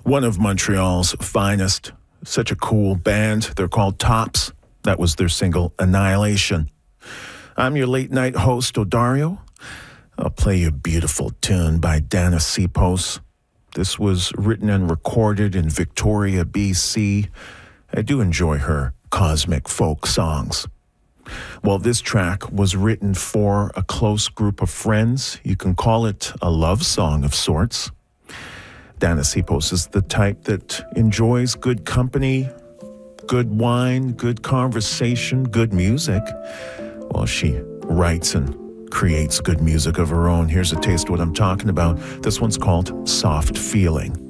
One of Montreal's finest. Such a cool band. They're called Tops. That was their single, Annihilation. I'm your late night host, Odario. I'll play you a beautiful tune by Dana Sipos. This was written and recorded in Victoria, BC. I do enjoy her cosmic folk songs. Well, this track was written for a close group of friends. You can call it a love song of sorts. Dana Sipos is the type that enjoys good company, good wine, good conversation, good music. Well, she writes and creates good music of her own. Here's a taste of what I'm talking about. This one's called Soft Feeling.